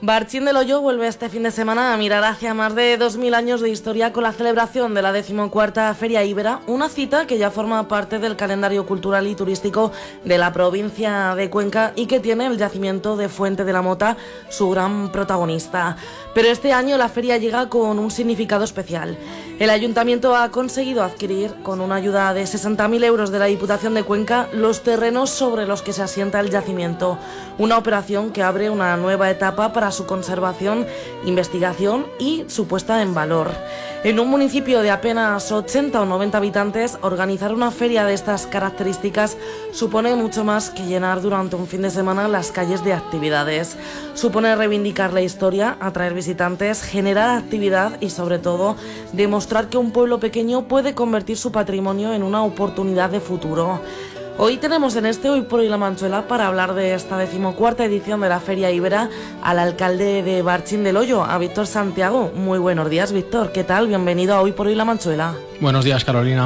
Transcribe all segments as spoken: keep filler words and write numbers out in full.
Barchin del Hoyo vuelve este fin de semana a mirar hacia más de dos mil años de historia con la celebración de la decimocuarta Feria Ibera, una cita que ya forma parte del calendario cultural y turístico de la provincia de Cuenca y que tiene el yacimiento de Fuente de la Mota, su gran protagonista. Pero este año la feria llega con un significado especial. El Ayuntamiento ha conseguido adquirir, con una ayuda de sesenta mil euros de la Diputación de Cuenca, los terrenos sobre los que se asienta el yacimiento. Una operación que abre una nueva etapa para su conservación, investigación y su puesta en valor. En un municipio de apenas ochenta o noventa habitantes, organizar una feria de estas características supone mucho más que llenar durante un fin de semana las calles de actividades. Supone reivindicar la historia, atraer visitantes, generar actividad y, sobre todo, demostrar que un pueblo pequeño puede convertir su patrimonio en una oportunidad de futuro. Hoy tenemos en este Hoy por Hoy La Manchuela, para hablar de esta decimocuarta edición de la Feria Ibera, al alcalde de Barchin del Hoyo, a Víctor Santiago. Muy buenos días, Víctor. ¿Qué tal? Bienvenido a Hoy por Hoy La Manchuela. Buenos días, Carolina.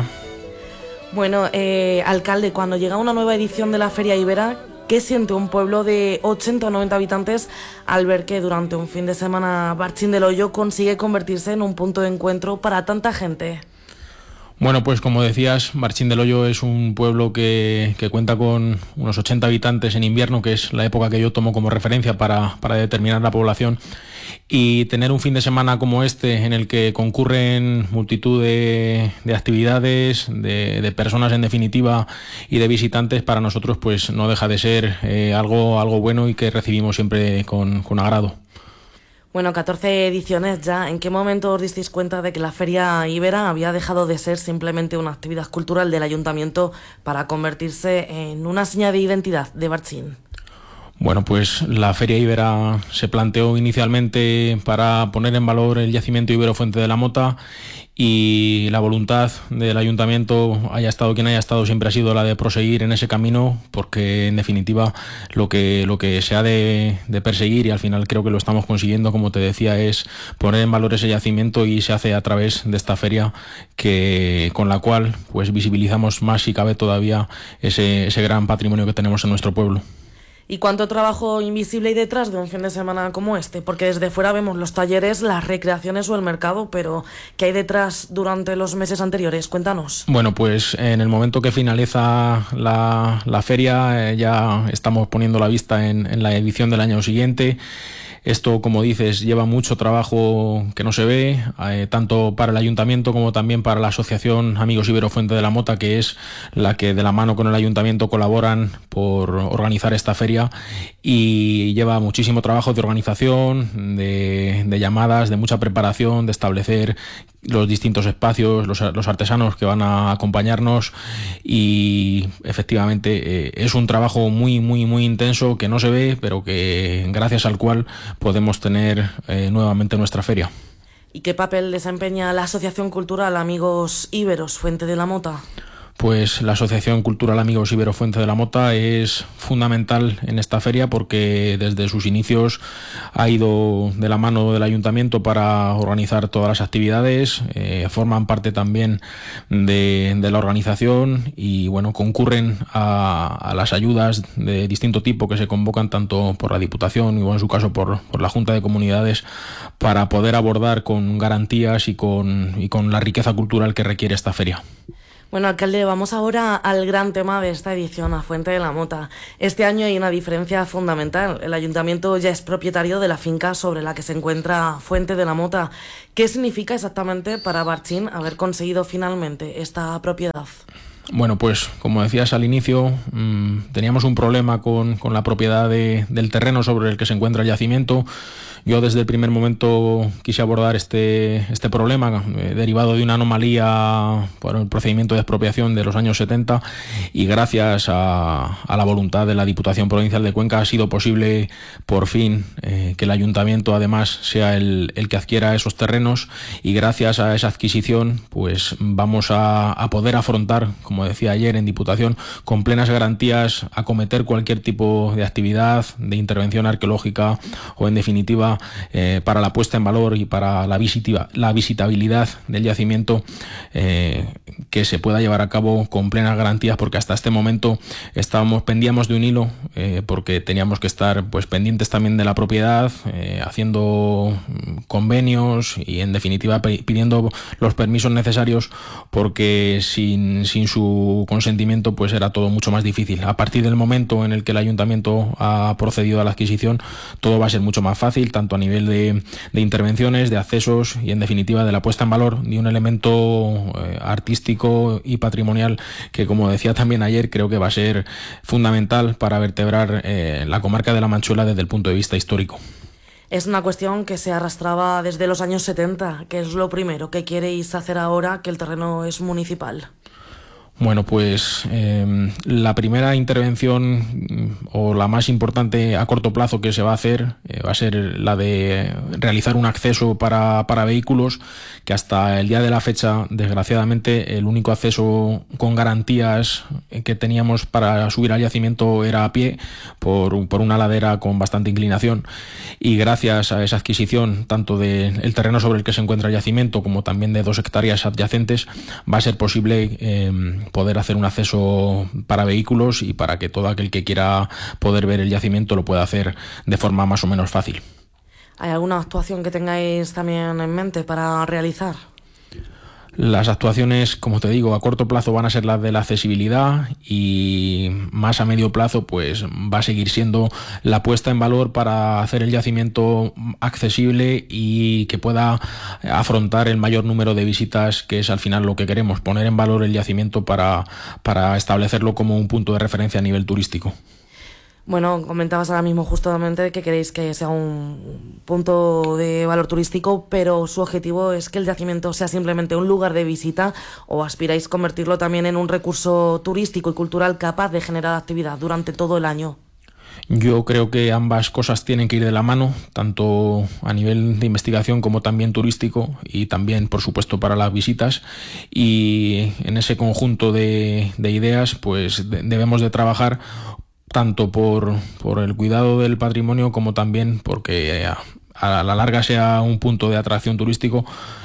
Bueno, eh, alcalde, cuando llega una nueva edición de la Feria Ibera, ¿qué siente un pueblo de ochenta o noventa habitantes al ver que durante un fin de semana Barchin del Hoyo consigue convertirse en un punto de encuentro para tanta gente? Bueno, pues como decías, Barchin del Hoyo es un pueblo que, que cuenta con unos ochenta habitantes en invierno, que es la época que yo tomo como referencia para, para determinar la población. Y tener un fin de semana como este, en el que concurren multitud de, de actividades, de, de personas en definitiva y de visitantes, para nosotros pues no deja de ser eh, algo, algo bueno y que recibimos siempre con, con agrado. Bueno, catorce ediciones ya. ¿En qué momento os disteis cuenta de que la Feria Ibera había dejado de ser simplemente una actividad cultural del Ayuntamiento para convertirse en una seña de identidad de Barchin? Bueno, pues la Feria Ibera se planteó inicialmente para poner en valor el yacimiento ibero Fuente de la Mota, y la voluntad del Ayuntamiento, haya estado quien haya estado, siempre ha sido la de proseguir en ese camino, porque en definitiva lo que, lo que se ha de, de perseguir, y al final creo que lo estamos consiguiendo, como te decía, es poner en valor ese yacimiento, y se hace a través de esta feria, que con la cual pues visibilizamos más, si cabe todavía, ese, ese gran patrimonio que tenemos en nuestro pueblo. ¿Y cuánto trabajo invisible hay detrás de un fin de semana como este? Porque desde fuera vemos los talleres, las recreaciones o el mercado, pero ¿qué hay detrás durante los meses anteriores? Cuéntanos. Bueno, pues en el momento que finaliza la, la feria, eh, ya estamos poniendo la vista en, en la edición del año siguiente. Esto, como dices, lleva mucho trabajo que no se ve, eh, tanto para el Ayuntamiento como también para la Asociación Amigos Ibero Fuente de la Mota, que es la que de la mano con el Ayuntamiento colaboran por organizar esta feria, y lleva muchísimo trabajo de organización, de, de llamadas, de mucha preparación, de establecer los distintos espacios, los, los artesanos que van a acompañarnos, y efectivamente eh, es un trabajo muy, muy, muy intenso que no se ve, pero que gracias al cual podemos tener eh, nuevamente nuestra feria. ¿Y qué papel desempeña la Asociación Cultural Amigos Iberos Fuente de la Mota? Pues la Asociación Cultural Amigos Ibero Fuente de la Mota es fundamental en esta feria, porque desde sus inicios ha ido de la mano del Ayuntamiento para organizar todas las actividades, eh, forman parte también de, de la organización, y bueno, concurren a, a las ayudas de distinto tipo que se convocan tanto por la Diputación y en su caso por, por la Junta de Comunidades, para poder abordar con garantías y con, y con la riqueza cultural que requiere esta feria. Bueno, alcalde, vamos ahora al gran tema de esta edición, a Fuente de la Mota. Este año hay una diferencia fundamental. El Ayuntamiento ya es propietario de la finca sobre la que se encuentra Fuente de la Mota. ¿Qué significa exactamente para Barchin haber conseguido finalmente esta propiedad? Bueno, pues como decías al inicio, mmm, teníamos un problema con, con la propiedad de, del terreno sobre el que se encuentra el yacimiento. Yo desde el primer momento quise abordar este, este problema eh, derivado de una anomalía por el procedimiento de expropiación de los años setenta, y gracias a, a la voluntad de la Diputación Provincial de Cuenca ha sido posible por fin eh, que el Ayuntamiento además sea el, el que adquiera esos terrenos, y gracias a esa adquisición pues vamos a, a poder afrontar, como como decía ayer, en Diputación, con plenas garantías a acometer cualquier tipo de actividad, de intervención arqueológica o, en definitiva, eh, para la puesta en valor y para la, visitiva, la visitabilidad del yacimiento, eh, que se pueda llevar a cabo con plenas garantías, porque hasta este momento estábamos pendíamos de un hilo, eh, porque teníamos que estar pues pendientes también de la propiedad, eh, haciendo convenios y, en definitiva, pidiendo los permisos necesarios, porque sin, sin su consentimiento pues era todo mucho más difícil. A partir del momento en el que el ayuntamiento ha procedido a la adquisición, todo va a ser mucho más fácil, tanto a nivel de, de intervenciones, de accesos y, en definitiva, de la puesta en valor de un elemento eh, artístico y patrimonial que, como decía también ayer, creo que va a ser fundamental para vertebrar eh, la comarca de La Manchuela desde el punto de vista histórico. Es una cuestión que se arrastraba desde los años setenta. ¿Qué es lo primero que queréis hacer ahora que el terreno es municipal? Bueno, pues eh, la primera intervención o la más importante a corto plazo que se va a hacer eh, va a ser la de realizar un acceso para, para vehículos, que hasta el día de la fecha, desgraciadamente, el único acceso con garantías que teníamos para subir al yacimiento era a pie, por, por una ladera con bastante inclinación, y gracias a esa adquisición, tanto del terreno sobre el que se encuentra el yacimiento como también de dos hectáreas adyacentes, va a ser posible eh, poder hacer un acceso para vehículos y para que todo aquel que quiera poder ver el yacimiento lo pueda hacer de forma más o menos fácil. ¿Hay alguna actuación que tengáis también en mente para realizar? Las actuaciones, como te digo, a corto plazo van a ser las de la accesibilidad, y más a medio plazo pues va a seguir siendo la puesta en valor para hacer el yacimiento accesible y que pueda afrontar el mayor número de visitas, que es al final lo que queremos, poner en valor el yacimiento para, para establecerlo como un punto de referencia a nivel turístico. Bueno, comentabas ahora mismo justamente que queréis que sea un punto de valor turístico, pero su objetivo es que el yacimiento sea simplemente un lugar de visita, ¿o aspiráis convertirlo también en un recurso turístico y cultural capaz de generar actividad durante todo el año? Yo creo que ambas cosas tienen que ir de la mano, tanto a nivel de investigación como también turístico, y también, por supuesto, para las visitas, y en ese conjunto de, de ideas pues de, debemos de trabajar tanto por, por el cuidado del patrimonio como también porque a, a la larga sea un punto de atracción turístico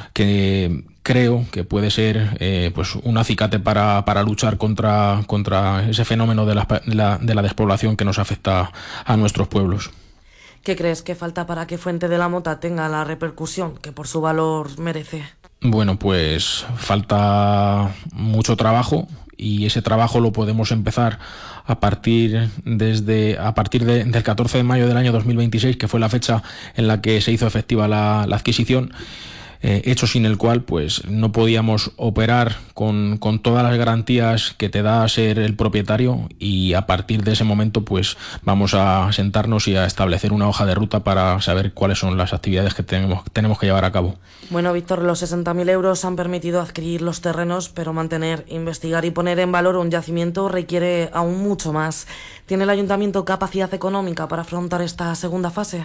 que creo que puede ser eh, pues un acicate para, para luchar contra, contra ese fenómeno de la, de, la, de la despoblación que nos afecta a nuestros pueblos. ¿Qué crees que falta para que Fuente de la Mota tenga la repercusión que por su valor merece? Bueno, pues falta mucho trabajo, y ese trabajo lo podemos empezar a partir desde a partir de, del catorce de mayo del año dos mil veintiséis, que fue la fecha en la que se hizo efectiva la, la adquisición. Eh, hecho sin el cual pues no podíamos operar con, con todas las garantías que te da ser el propietario, y a partir de ese momento pues vamos a sentarnos y a establecer una hoja de ruta para saber cuáles son las actividades que tenemos, tenemos que llevar a cabo. Bueno, Víctor, los sesenta mil euros han permitido adquirir los terrenos, pero mantener, investigar y poner en valor un yacimiento requiere aún mucho más. ¿Tiene el ayuntamiento capacidad económica para afrontar esta segunda fase?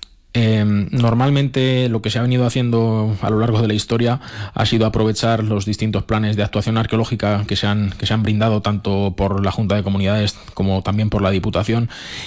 Eh, normalmente lo que se ha venido haciendo a lo largo de la historia ha sido aprovechar los distintos planes de actuación arqueológica que se han, que se han brindado tanto por la Junta de Comunidades como también por la Diputación,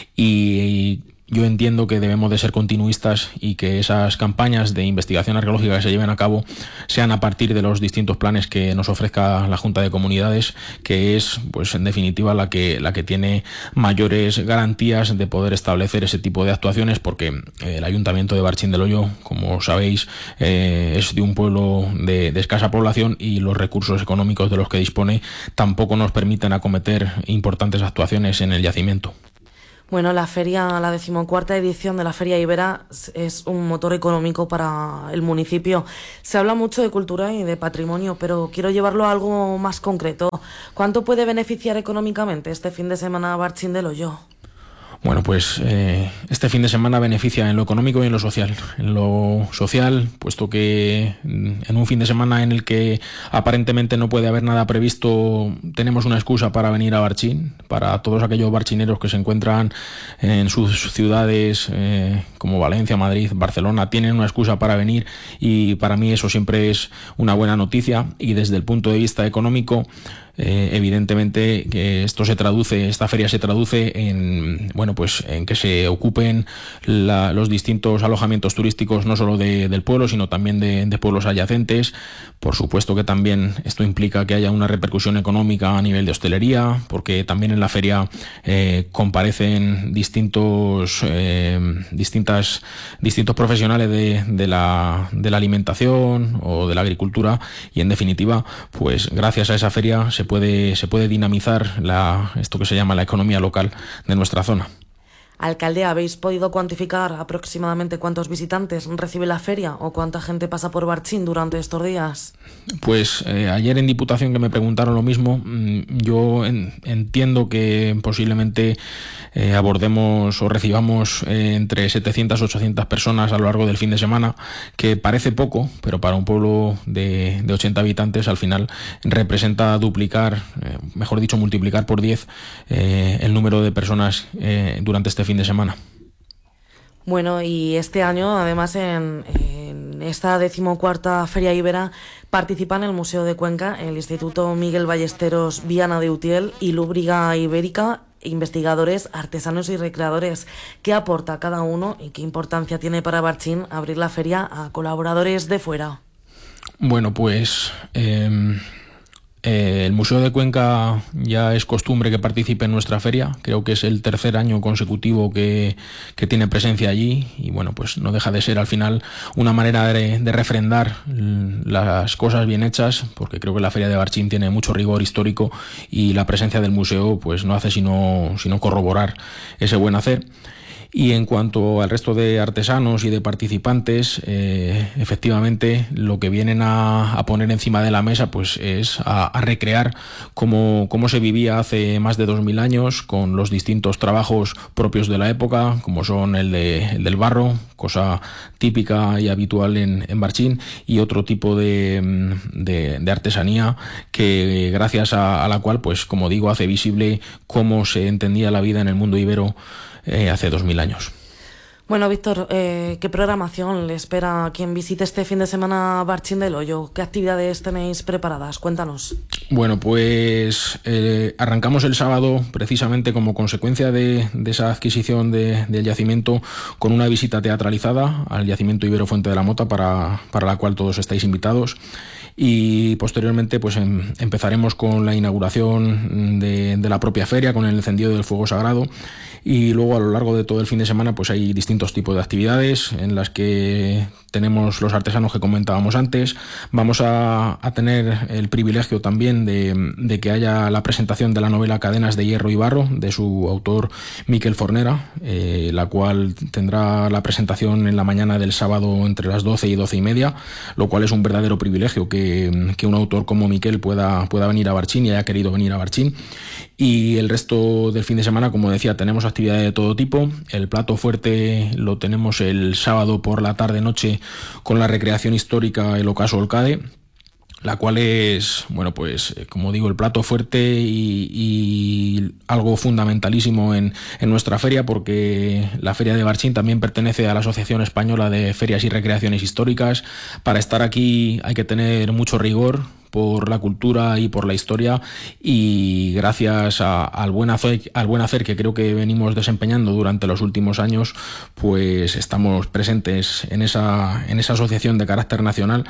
y, y yo entiendo que debemos de ser continuistas y que esas campañas de investigación arqueológica que se lleven a cabo sean a partir de los distintos planes que nos ofrezca la Junta de Comunidades, que es, pues en definitiva, la que, la que tiene mayores garantías de poder establecer ese tipo de actuaciones, porque el Ayuntamiento de Barchin del Hoyo, como sabéis, eh, es de un pueblo de, de escasa población, y los recursos económicos de los que dispone tampoco nos permiten acometer importantes actuaciones en el yacimiento. Bueno, la feria, la decimocuarta edición de la Feria Ibera es un motor económico para el municipio. Se habla mucho de cultura y de patrimonio, pero quiero llevarlo a algo más concreto. ¿Cuánto puede beneficiar económicamente este fin de semana a Barchin del Hoyo? Bueno, pues eh, este fin de semana beneficia en lo económico y en lo social. En lo social, puesto que en un fin de semana en el que aparentemente no puede haber nada previsto, tenemos una excusa para venir a Barchin. Para todos aquellos barchineros que se encuentran en sus ciudades eh, como Valencia, Madrid, Barcelona, tienen una excusa para venir, y para mí eso siempre es una buena noticia. Y desde el punto de vista económico, Eh, evidentemente que esto se traduce, esta feria se traduce en, bueno, pues en que se ocupen la, los distintos alojamientos turísticos, no solo de, del pueblo, sino también de, de pueblos adyacentes. Por supuesto que también esto implica que haya una repercusión económica a nivel de hostelería, porque también en la feria eh, comparecen distintos, eh, distintas, distintos profesionales de, de, la, de la alimentación o de la agricultura, y en definitiva, pues gracias a esa feria se puede, se puede dinamizar la, esto que se llama la economía local de nuestra zona. Alcalde, ¿habéis podido cuantificar aproximadamente cuántos visitantes recibe la feria o cuánta gente pasa por Barchin durante estos días? Pues eh, ayer en Diputación que me preguntaron lo mismo, yo en, entiendo que posiblemente eh, abordemos o recibamos eh, entre setecientas a ochocientas personas a lo largo del fin de semana, que parece poco, pero para un pueblo de, de ochenta habitantes al final representa duplicar, eh, mejor dicho multiplicar por diez eh, el número de personas eh, durante este fin de semana. Bueno, y este año, además, en, en esta decimocuarta Feria Ibera, participan el Museo de Cuenca, el Instituto Miguel Ballesteros Viana de Utiel y Lúbriga Ibérica, investigadores, artesanos y recreadores. ¿Qué aporta cada uno y qué importancia tiene para Barchin abrir la feria a colaboradores de fuera? Bueno, pues... Eh... Eh, el Museo de Cuenca ya es costumbre que participe en nuestra feria, creo que es el tercer año consecutivo que, que tiene presencia allí, y bueno, pues no deja de ser al final una manera de, de refrendar las cosas bien hechas, porque creo que la feria de Barchin tiene mucho rigor histórico y la presencia del museo pues no hace sino, sino corroborar ese buen hacer. Y en cuanto al resto de artesanos y de participantes, eh, efectivamente lo que vienen a, a poner encima de la mesa pues es a, a recrear cómo, cómo se vivía hace más de dos mil años, con los distintos trabajos propios de la época, como son el, de, el del barro, cosa típica y habitual en, en Barchin, y otro tipo de, de, de artesanía que gracias a, a la cual, pues como digo, hace visible cómo se entendía la vida en el mundo ibero Eh, hace dos mil años. Bueno, Víctor, eh, ¿qué programación le espera a quien visite este fin de semana Barchin del Hoyo? ¿Qué actividades tenéis preparadas? Cuéntanos. Bueno, pues eh, arrancamos el sábado, precisamente como consecuencia de, de esa adquisición de, del yacimiento, con una visita teatralizada al yacimiento Ibero Fuente de la Mota, para, para la cual todos estáis invitados. Y posteriormente pues em, empezaremos con la inauguración de, de la propia feria, con el encendido del fuego sagrado, y luego a lo largo de todo el fin de semana pues hay distintos tipos de actividades en las que tenemos los artesanos que comentábamos antes. Vamos a, a tener el privilegio también de, de que haya la presentación de la novela Cadenas de Hierro y Barro, de su autor Miquel Fornera, eh, la cual tendrá la presentación en la mañana del sábado entre las doce y doce y media, lo cual es un verdadero privilegio que, que un autor como Miquel pueda, pueda venir a Barchin y haya querido venir a Barchin. Y el resto del fin de semana, como decía, tenemos actividades de todo tipo. El plato fuerte lo tenemos el sábado por la tarde-noche con la recreación histórica El Ocaso Olcade, la cual es, bueno, pues como digo, el plato fuerte y, y algo fundamentalísimo en, en nuestra feria, porque la feria de Barchin también pertenece a la Asociación Española de Ferias y Recreaciones Históricas. Para estar aquí hay que tener mucho rigor por la cultura y por la historia, y gracias a, al, buen hacer, al buen hacer que creo que venimos desempeñando durante los últimos años, pues estamos presentes en esa, en esa asociación de carácter nacional.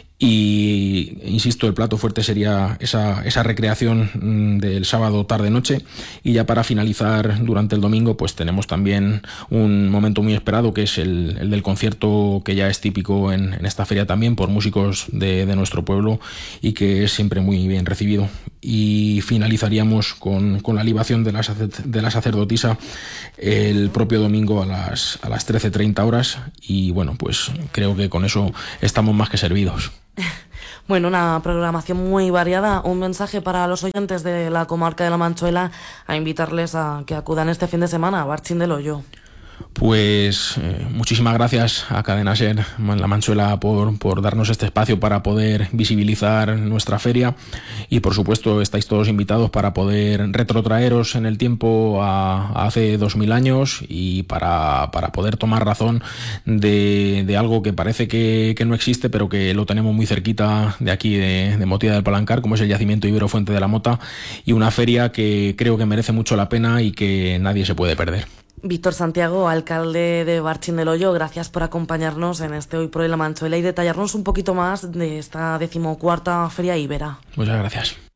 Y insisto, el plato fuerte sería esa, esa recreación del sábado tarde-noche, y ya para finalizar durante el domingo pues tenemos también un momento muy esperado, que es el, el del concierto, que ya es típico en, en esta feria también, por músicos de, de nuestro pueblo, y que es siempre muy bien recibido. Y finalizaríamos con, con la libación de la, de la sacerdotisa el propio domingo a las, a las trece treinta horas, y bueno, pues creo que con eso estamos más que servidos. Bueno, una programación muy variada. Un mensaje para los oyentes de la comarca de La Manchuela, a invitarles a que acudan este fin de semana a Barchin del Hoyo. Pues eh, muchísimas gracias a Cadena Ser La Manchuela por, por darnos este espacio para poder visibilizar nuestra feria, y por supuesto estáis todos invitados para poder retrotraeros en el tiempo a, a hace dos mil años y para, para poder tomar razón de, de algo que parece que, que no existe, pero que lo tenemos muy cerquita de aquí de, de Motilla del Palancar, como es el yacimiento Ibero Fuente de la Mota, y una feria que creo que merece mucho la pena y que nadie se puede perder. Víctor Santiago, alcalde de Barchin del Hoyo, gracias por acompañarnos en este Hoy por Hoy La Manchuela y detallarnos un poquito más de esta decimocuarta Feria Ibera. Muchas gracias.